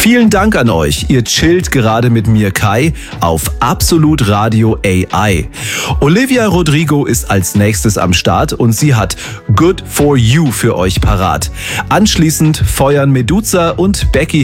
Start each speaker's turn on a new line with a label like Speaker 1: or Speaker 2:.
Speaker 1: Vielen Dank an euch. Ihr chillt gerade mit mir, Kai, auf Absolut Radio AI. Olivia Rodrigo ist als nächstes am Start und sie hat Good For You für euch parat. Anschließend feuern Meduza und Becky